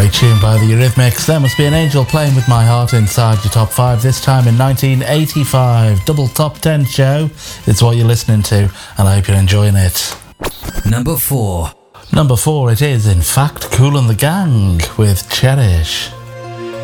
Great tune by the Eurythmics. There Must Be an Angel playing with my heart inside your top 5, this time in 1985. Double top 10 show. It's what you're listening to, and I hope you're enjoying it. Number 4. Number 4, it is in fact Kool and the Gang with Cherish.